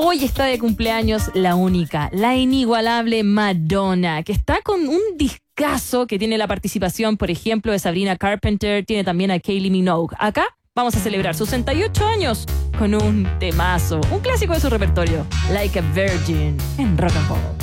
Hoy está de cumpleaños la única, la inigualable Madonna, que está con un discazo que tiene la participación, por ejemplo, de Sabrina Carpenter, tiene también a Kylie Minogue. Acá vamos a celebrar sus 68 años con un temazo, un clásico de su repertorio, Like a Virgin, en Rock and Pop.